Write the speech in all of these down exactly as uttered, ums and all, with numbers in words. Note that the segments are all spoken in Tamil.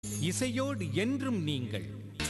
இசையோடு என்றும் நீங்கள்.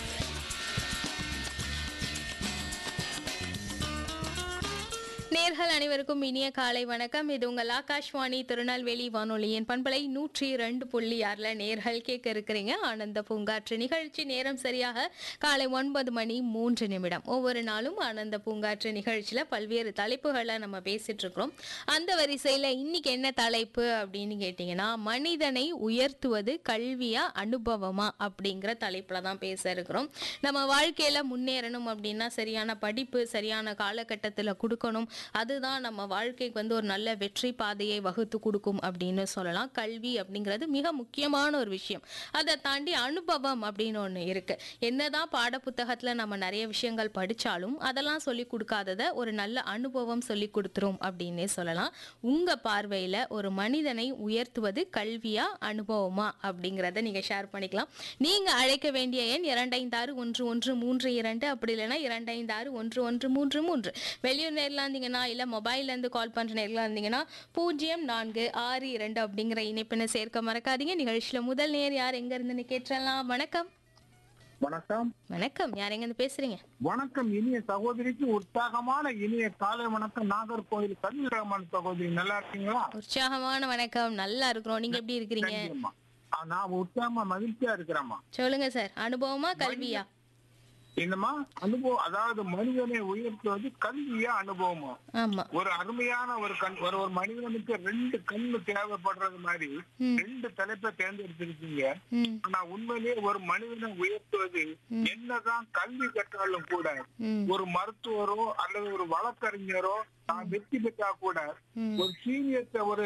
நேர்கள் அனைவருக்கும் இனிய காலை வணக்கம். இது உங்கள் ஆகாஷ்வாணி திருநெல்வேலி வானொலியின் பண்பலை நூற்றி இரண்டு புள்ளி ஆறுல நேர்கள் கேட்க இருக்கிறீங்க ஆனந்த பூங்காற்று நிகழ்ச்சி. நேரம் சரியாக காலை ஒன்பது மணி மூன்று நிமிடம். ஒவ்வொரு நாளும் ஆனந்த பூங்காற்று நிகழ்ச்சியில பல்வேறு தலைப்புகளை நம்ம பேசிட்டு இருக்கிறோம். அந்த வரிசையில இன்னைக்கு என்ன தலைப்பு அப்படின்னு கேட்டீங்கன்னா, மனிதனை உயர்த்துவது கல்வியா அனுபவமா அப்படிங்கிற தலைப்புல தான் பேச இருக்கிறோம். நம்ம வாழ்க்கையில முன்னேறணும் அப்படின்னா சரியான படிப்பு சரியான காலகட்டத்தில் கொடுக்கணும். அதுதான் நம்ம வாழ்க்கைக்கு வந்து ஒரு நல்ல வெற்றி பாதையை வகுத்து கொடுக்கும் அப்படின்னு சொல்லலாம். கல்வி அப்படிங்கிறது மிக முக்கியமான ஒரு விஷயம். அதை தாண்டி அனுபவம் அப்படின்னு ஒன்று இருக்கு. என்னதான் பாட புத்தகத்துல நம்ம நிறைய விஷயங்கள் படிச்சாலும் அதெல்லாம் சொல்லி கொடுக்காததை ஒரு நல்ல அனுபவம் சொல்லி கொடுத்துரும் அப்படின்னே சொல்லலாம். உங்க பார்வையில ஒரு மனிதனை உயர்த்துவது கல்வியா அனுபவமா அப்படிங்கிறத நீங்க ஷேர் பண்ணிக்கலாம். நீங்க அழைக்க வேண்டிய எண் இரண்டைந்தாறு ஒன்று ஒன்று மூன்று இரண்டு, அப்படி இல்லைன்னா இரண்டைந்தாறு ஒன்று ஒன்று மூன்று மூன்று. வெளியூர் நேரில் இருந்தீங்கன்னா இல்ல மொபைல்ல இருந்து கால் பண்ற நேரில் இருந்தீங்கன்னா பூஜ்ஜியம் நான்கு ஆறு இரண்டு அப்படிங்கிற இணைப்பினை சேர்க்க மறக்காதீங்க. நிகழ்ச்சியில முதல் நேர் யார் எங்க இருந்து கேட்டலாம்? வணக்கம். வணக்கம். வணக்கம், யார் எங்க இருந்து பேசுறீங்க? வணக்கம். இனிய சகோதரிக்கு உற்சாகமான இனிய காலை வணக்கம். நாகர்கோவில் கல்விராமன் சகோதரி, நல்லா இருக்கீங்களா? உற்சாகமான வணக்கம், நல்லா இருக்கிறோம். நீங்க எப்படி இருக்கிறீங்க? நன்றிம்மா. ஆ, நான் உற்சாகமா மகிழ்ச்சியா இருக்கிறேம்மா. சொல்லுங்க சார், அனுபவமா கல்வியா? என்னம்மா அனுபவம்? அதாவது மனிதனை உயர்த்துவது கல்வியா அனுபவமா? ஆமா. ஒரு அருமையான ஒரு கண் ஒரு ஒரு மனிதனுக்கு ரெண்டு கண்ணு தேவைப்படுறது மாதிரி ரெண்டு தலைப்பை தேர்ந்தெடுத்திருக்கீங்க. ம் ஆனா உண்மையிலேயே ஒரு மனிதனை உயர்த்துவது என்னதான் கல்வி கற்றாலும் கூட ஒரு மருத்துவரோ அல்லது ஒரு வழக்கறிஞரோ நான் வெற்றி பெற்றா கூட ஒரு சீனியத்தை ஒரு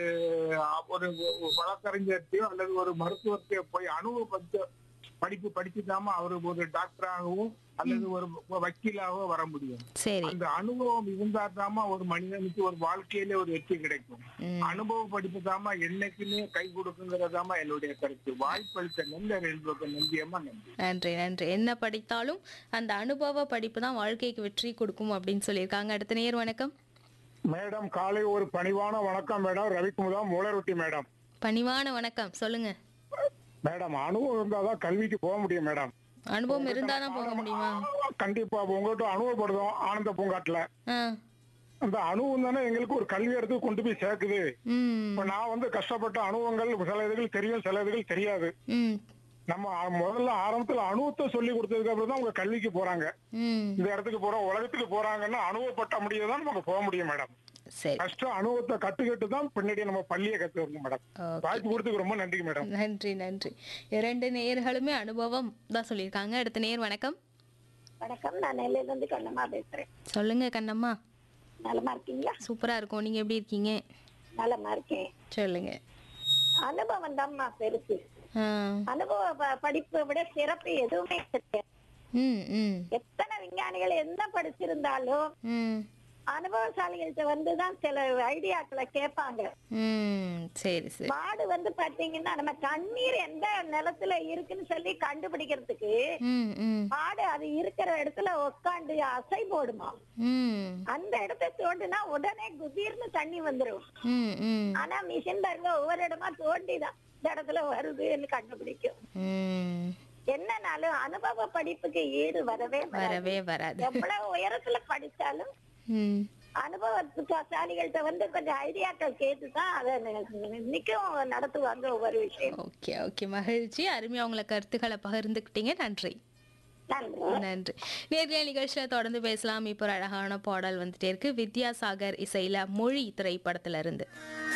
ஒரு வழக்கறிஞர்த்தையோ அல்லது ஒரு மருத்துவத்தையோ போய் அனுபவப்படுத்த படிப்பு படிச்சுதாம அவரு ஒரு டாக்டராகவும் அல்லது ஒரு வக்கீலாகவோ வர முடியும். அந்த அனுபவம் இருந்தா தாமா ஒரு மனிதனுக்கு ஒரு வாழ்க்கையில ஒரு வெற்றி கிடைக்கும். அனுபவ படிப்பு தாமா என்னைக்குமே கை கொடுக்குங்கிறதாமா என்னுடைய கருத்து. வாய்ப்பளித்த நல்ல ரெண்டு நன்றியம்மா. நன்றி நன்றி நன்றி. என்ன படித்தாலும் அந்த அனுபவ படிப்பு தான் வாழ்க்கைக்கு வெற்றி கொடுக்கும் அப்படின்னு சொல்லியிருக்காங்க. அடுத்த நேர் வணக்கம். மேடம், காலை ஒரு பணிவான வணக்கம் மேடம். ரவிக்குமுதா மூலரொட்டி மேடம். பணிவான வணக்கம், சொல்லுங்க மேடம். அனுபவம் இருந்தாதான் கல்விக்கு போக முடியும் மேடம். அனுபவம் இருந்தாதான் போக முடியுமா? கண்டிப்பா. உங்கள்கிட்ட அனுபவப்படுதோம் ஆனந்த பூங்காட்டுல. அந்த அனுபவம் தானே எங்களுக்கு ஒரு கல்வி இடத்துக்கு கொண்டு போய் சேர்க்குது. இப்ப நான் வந்து கஷ்டப்பட்ட அனுபவங்கள் சில இதுகள் தெரியும், சில இதுகள் தெரியாது. நம்ம முதல்ல ஆரம்பத்துல அனுபவத்தை சொல்லி கொடுத்ததுக்கு அப்புறம் தான் உங்க கல்விக்கு போறாங்க. இந்த இடத்துக்கு போறோம், உலகத்துக்கு போறாங்கன்னா அனுபவப்பட்ட முடியதான் நமக்கு போக முடியும் மேடம். கஷ்டம் அனுபவத்தை கட்டுக்கிட்டு தான் பின்னாடி நம்ம பள்ளியை கத்துக்கணும் மேடம். வாய்ப்பு கொடுத்துக்கு ரொம்ப நன்றி மேடம். நன்றி நன்றி. இரண்டு நேயர்களுமே அனுபவம் தான் சொல்லியிருக்காங்க. அடுத்த நேயர் வணக்கம். வணக்கம், நான் நெல்லையில இருந்து கண்ணம்மா பேசுறேன். சொல்லுங்க கண்ணம்மா. நலமா இருக்கீங்களா? சூப்பரா இருக்கும், நீங்க எப்படி இருக்கீங்க? நலமா இருக்கேன். சொல்லுங்க. அனுபவம் தான்மா பெருசு. அனுபவ படிப்பை விட சிறப்பு எதுவுமே கிடையாது. எத்தனை விஞ்ஞானிகள் என்ன படிச்சிருந்தாலும் அனுபவசாலிகள்கிட்ட வந்துதான் சில ஐடியாக்களை கேட்பாங்க. சரி சரி. மாடு வந்து பாத்தீங்கன்னா நம்ம தண்ணீர் எந்த நிலத்துல இருக்குன்னு சொல்லி கண்டுபிடிக்கிறதுக்கு மாடு அது இருக்கிற இடத்துல உட்காந்து அசை போடுமா. அந்த இடத்தை தோண்டினா உடனே குபீர்னு தண்ணி வந்துரும். ஆனா மிஷின் பாருங்க ஒவ்வொரு இடமா தோண்டிதான் இந்த இடத்துல வருதுன்னு கண்டுபிடிக்கும். என்னன்னாலும் அனுபவ படிப்புக்கு ஈடு வரவே வரவே வராது. எவ்வளவு உயரத்துல படிச்சாலும் அனுபவசாலிகள்கிட்ட வந்து கொஞ்சம் ஐடியாக்கள் கேட்டுதான் அதை இன்னைக்கும் நடத்துவாங்க ஒவ்வொரு விஷயம். ஓகே ஓகே, மகிழ்ச்சி. அருமையா உங்களை கருத்துக்களை பகிர்ந்துக்கிட்டீங்க. நன்றி நன்றி. நேர்ல நிகழ்ச்சியில தொடர்ந்து பேசலாம். இப்போ ஒரு அழகான பாடல் வந்துட்டே இருக்கு. வித்யாசாகர் இசையில மொழி திரைப்படத்துல இருந்து.